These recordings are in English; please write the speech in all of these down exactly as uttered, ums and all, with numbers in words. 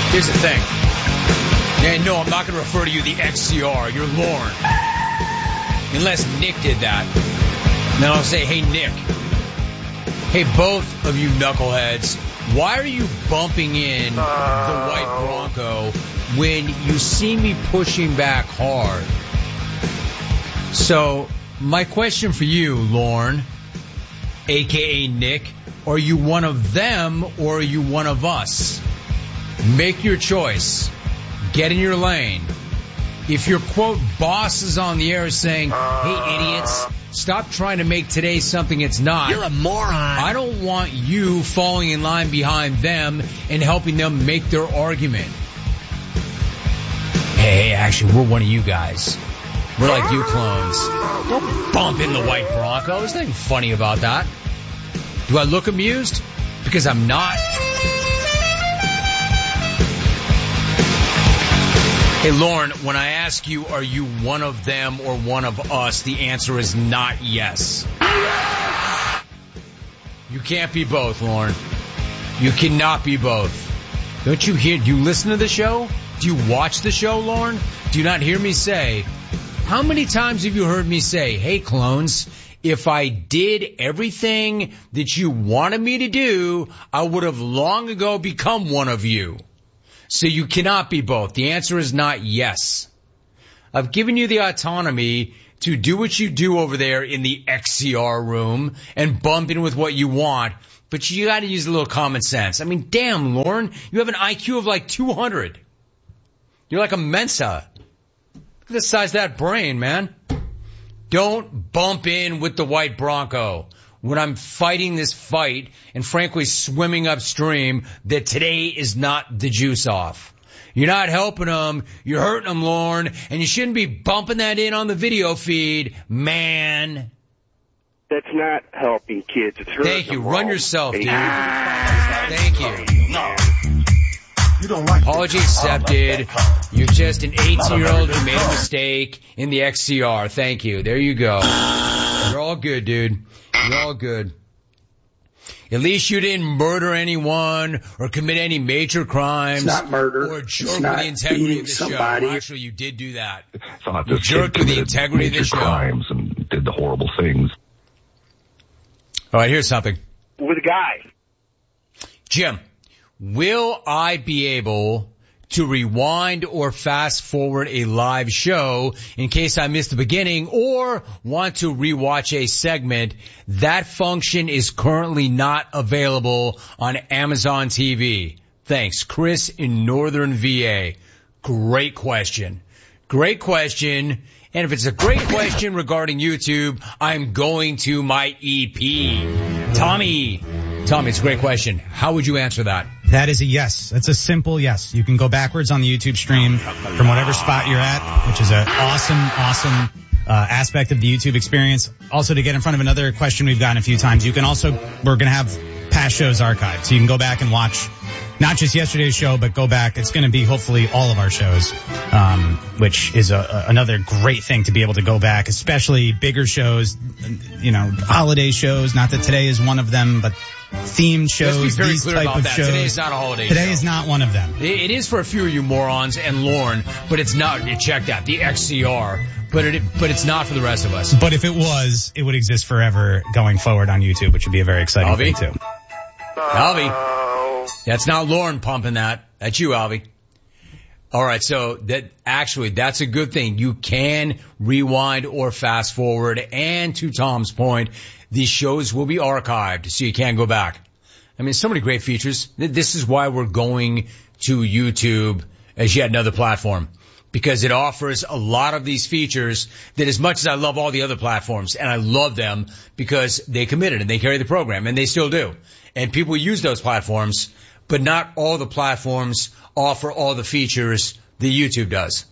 Here's the thing. And no, I'm not going to refer to you the X C R. You're Lauren. Unless Nick did that. Then I'll say, hey, Nick. Hey, both of you knuckleheads, why are you bumping in the white Bronco when you see me pushing back hard? So, my question for you, Lauren, a k a. Nick, are you one of them or are you one of us? Make your choice. Get in your lane. If your, quote, boss is on the air saying, hey, idiots, stop trying to make today something it's not. You're a moron. I don't want you falling in line behind them and helping them make their argument. Hey, actually, we're one of you guys. We're like you clones. Don't bump in the white Bronco. There's nothing funny about that. Do I look amused? Because I'm not. Hey, Lauren, when I ask you, are you one of them or one of us, the answer is not yes. You can't be both, Lauren. You cannot be both. Don't you hear? Do you listen to the show? Do you watch the show, Lauren? Do you not hear me say? How many times have you heard me say, hey, clones, if I did everything that you wanted me to do, I would have long ago become one of you. So you cannot be both. The answer is not yes. I've given you the autonomy to do what you do over there in the X C R room and bump in with what you want, but you got to use a little common sense. I mean, damn, Lauren, you have an I Q of like two hundred. You're like a Mensa. Look at the size of that brain, man. Don't bump in with the white Bronco when I'm fighting this fight and frankly swimming upstream that today is not the juice off. You're not helping them. You're hurting them, Lauren, and you shouldn't be bumping that in on the video feed, man. That's not helping kids. It's hurting Thank you. them Run all. yourself, dude. Ah. Thank you. No. You don't like Apology accepted. You're just an eighteen-year-old who made a mistake in the X C R. Thank you. There you go. You're all good, dude. You're all good. At least you didn't murder anyone or commit any major crimes. It's not murder. Or jerk it's with not the integrity of the somebody. show. Actually, you did do that. So not You this jerked kid with the committed integrity of the major show. crimes and did the horrible things. All right, here's something. With a guy. Jim, will I be able to rewind or fast forward a live show in case I missed the beginning or want to rewatch a segment? That function is currently not available on Amazon T V. Thanks, Chris in Northern V A. Great question. Great question. And if it's a great question regarding YouTube, I'm going to my E P. Tommy. Tommy, it's a great question. How would you answer that? That is a yes. That's a simple yes. You can go backwards on the YouTube stream from whatever spot you're at, which is an awesome, awesome uh, aspect of the YouTube experience. Also, to get in front of another question we've gotten a few times, you can also, we're going to have past shows archived. So you can go back and watch not just yesterday's show, but go back. It's going to be hopefully all of our shows, um, which is a, a, another great thing to be able to go back, especially bigger shows, you know, holiday shows. Not that today is one of them, but themed shows, Let's be very these clear type about of that. shows. Today is not a holiday Today show. is not one of them. It, it is for a few of you morons and Lauren, but it's not. Check that, the X C R. But it, but it's not for the rest of us. But if it was, it would exist forever going forward on YouTube, which would be a very exciting Alvy? thing too. Alvy. That's not Lauren pumping that. That's you, Alvy. All right, so that actually, that's a good thing. You can rewind or fast forward. And to Tom's point, these shows will be archived, so you can go back. I mean, so many great features. This is why we're going to YouTube as yet another platform, because it offers a lot of these features that, as much as I love all the other platforms, and I love them because they committed and they carry the program, and they still do. And people use those platforms, but not all the platforms offer all the features that YouTube does.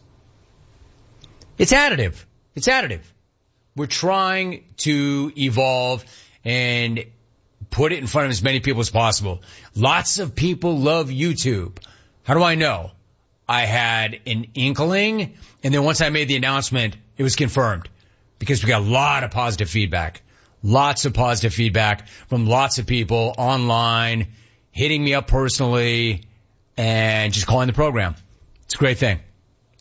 It's additive. It's additive. We're trying to evolve and put it in front of as many people as possible. Lots of people love YouTube. How do I know? I had an inkling, and then once I made the announcement, it was confirmed because we got a lot of positive feedback. Lots of positive feedback from lots of people online, hitting me up personally, and just calling the program. It's a great thing.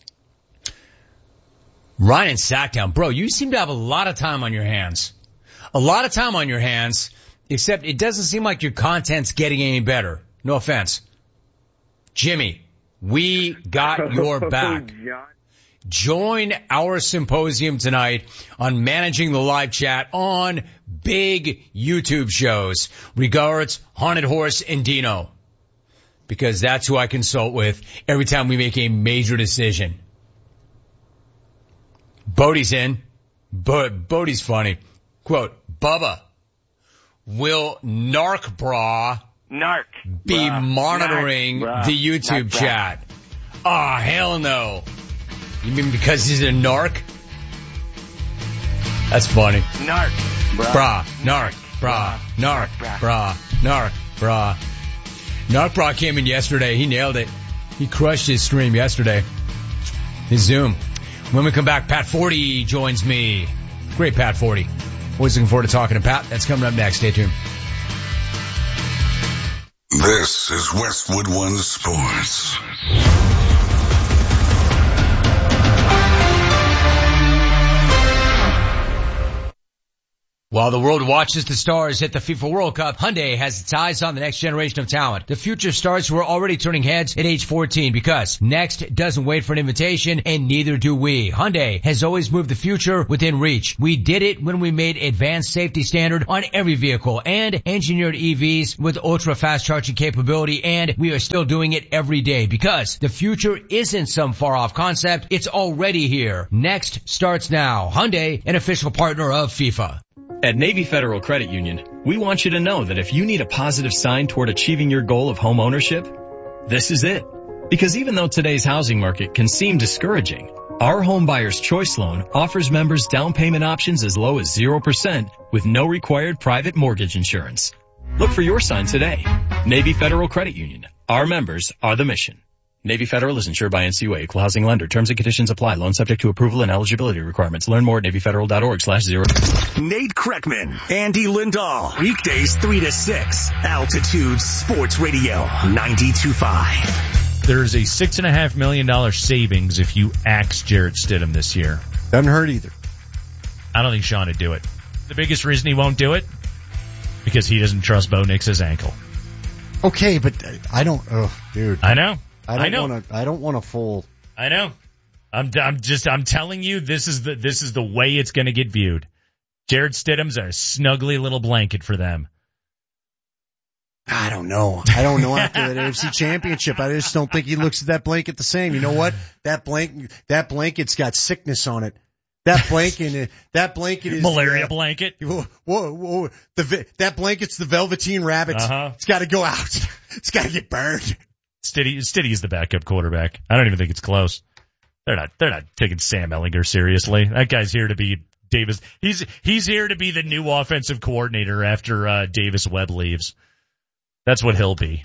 Ryan in Sacktown. Bro, you seem to have a lot of time on your hands. A lot of time on your hands, except it doesn't seem like your content's getting any better. No offense. Jimmy, we got your back. Join our symposium tonight on managing the live chat on big YouTube shows. Regards, Haunted Horse and Dino. Because that's who I consult with every time we make a major decision. Bodie's in. Bo- Bodie's funny. Quote, Bubba, will Narc Bra Narc. be Bra. monitoring Narc. the YouTube Narc. chat? Ah, oh, hell no. You mean because he's a narc? That's funny. Narc. Bra. Bra, narc, bra, narc, bra, narc, bra. Narc Bra came in yesterday. He nailed it. He crushed his stream yesterday. His Zoom. When we come back, Pat Forty joins me. Great Pat Forty. Always looking forward to talking to Pat. That's coming up next. Stay tuned. This is Westwood One Sports. While the world watches the stars hit the FIFA World Cup, Hyundai has its eyes on the next generation of talent. The future stars who are already turning heads at age fourteen because next doesn't wait for an invitation and neither do we. Hyundai has always moved the future within reach. We did it when we made advanced safety standard on every vehicle and engineered E Vs with ultra fast charging capability, and we are still doing it every day because the future isn't some far off concept. It's already here. Next starts now. Hyundai, an official partner of FIFA. At Navy Federal Credit Union, we want you to know that if you need a positive sign toward achieving your goal of home ownership, this is it. Because even though today's housing market can seem discouraging, our Home Buyer's Choice Loan offers members down payment options as low as zero percent with no required private mortgage insurance. Look for your sign today. Navy Federal Credit Union. Our members are the mission. Navy Federal is insured by N C U A, Equal Housing Lender. Terms and conditions apply. Loan subject to approval and eligibility requirements. Learn more at navy federal dot org slash zero. Nate Kreckman, Andy Lindahl. Weekdays three to six. Altitude Sports Radio ninety-two point five. There's a six and a half million dollar savings if you axe Jarrett Stidham this year. Doesn't hurt either. I don't think Sean would do it. The biggest reason he won't do it? Because he doesn't trust Bo Nix's ankle. Okay, but I don't, oh, dude. I know. I don't I know. want to. I don't want a full. I know. I'm. I'm just. I'm telling you. This is the. This is the way it's going to get viewed. Jarrett Stidham's a snuggly little blanket for them. I don't know. I don't know after that A F C Championship. I just don't think he looks at that blanket the same. You know what? That blanket. That blanket's got sickness on it. That blanket. That blanket is malaria uh, blanket. Whoa, whoa, whoa. The that blanket's the Velveteen Rabbit. Uh-huh. It's got to go out. It's got to get burned. Stiddy, Stiddy is the backup quarterback. I don't even think it's close. They're not, they're not taking Sam Ehlinger seriously. That guy's here to be Davis. He's, he's here to be the new offensive coordinator after, uh, Davis Webb leaves. That's what he'll be.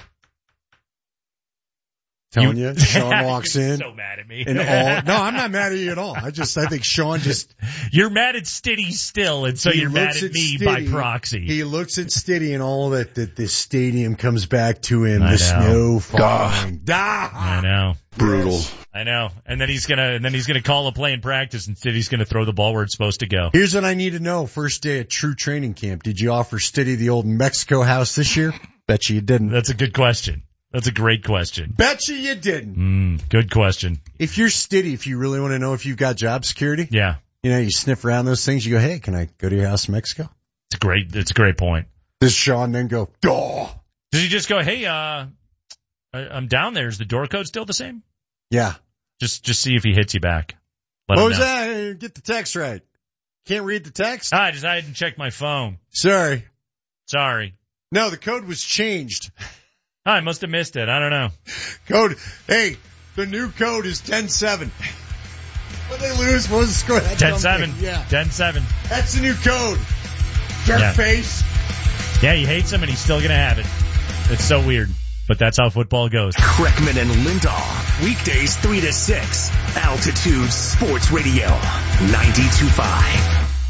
Telling you, you Sean walks You're in. So mad at me. And all, no, I'm not mad at you at all. I just, I think Sean just. You're mad at Stiddy still, and so you're mad at, at me Stiddy, by proxy. He looks at Stiddy and all that, that this stadium comes back to him. I the know. snow falling. I know. Brutal. I know. And then he's gonna, and then he's gonna call a play in practice, and Stiddy's gonna throw the ball where it's supposed to go. Here's what I need to know. First day at true training camp. Did you offer Stiddy the old Mexico house this year? Bet you didn't. That's a good question. That's a great question. Bet you you didn't. Mm, good question. If you're Stiddy, if you really want to know if you've got job security, yeah, you know, you sniff around those things. You go, hey, can I go to your house in Mexico? It's a great. It's a great point. Does Sean then go, duh? Does he just go, hey, uh, I, I'm down there. Is the door code still the same? Yeah. Just, just see if he hits you back. Let what was that? Get the text right. Can't read the text? I just, I didn't check my phone. Sorry. Sorry. No, the code was changed. I must have missed it. I don't know. Code, hey, the new code is ten seven. What they lose? What was the score? ten seven. Yeah. ten seven. That's the new code. Jerk yeah. face. Yeah, he hates him and he's still going to have it. It's so weird, but that's how football goes. Kreckman and Lindahl. Weekdays three to six. Altitude Sports Radio ninety-two point five.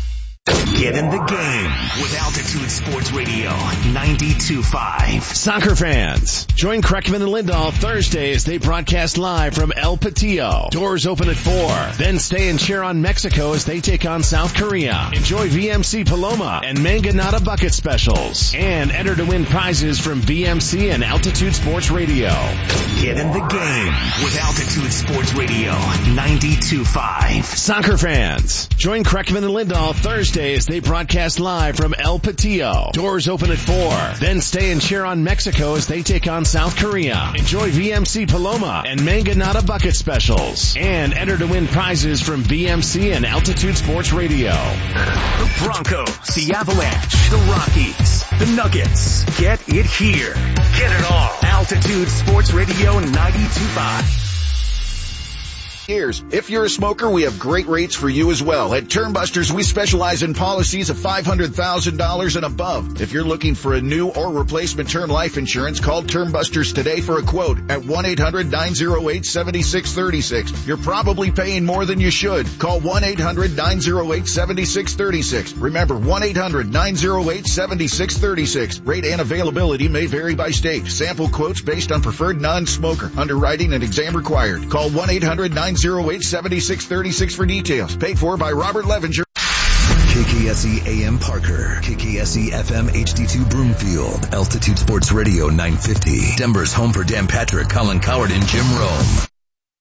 Get in the game with Altitude Sports Radio ninety-two point five. Soccer fans, join Kreckman and Lindahl Thursday as they broadcast live from El Patio. Doors open at four. Then stay and cheer on Mexico as they take on South Korea. Enjoy V M C Paloma and Manganata bucket specials. And enter to win prizes from V M C and Altitude Sports Radio. Get in the game with Altitude Sports Radio ninety-two point five. Soccer fans, join Kreckman and Lindahl Thursday as they broadcast live from El Patio. Doors open at four. Then stay and cheer on Mexico as they take on South Korea. Enjoy V M C Paloma and Manganata bucket specials. And enter to win prizes from V M C and Altitude Sports Radio. The Broncos, the Avalanche, the Rockies, the Nuggets. Get it here. Get it all. Altitude Sports Radio ninety-two point five. Years. If you're a smoker, we have great rates for you as well. At Termbusters, we specialize in policies of five hundred thousand dollars and above. If you're looking for a new or replacement term life insurance, call Termbusters today for a quote at one eight hundred nine oh eight seven six three six. You're probably paying more than you should. Call one eight hundred nine oh eight seven six three six. Remember, one eight hundred nine oh eight seven six three six. Rate and availability may vary by state. Sample quotes based on preferred non-smoker. Underwriting and exam required. Call one eight hundred nine oh eight seven six three six for details. Paid for by Robert Levenger. K K S E A M Parker, K K S E F M H D two Broomfield, Altitude Sports Radio nine fifty, Denver's home for Dan Patrick, Colin Coward, and Jim Rome.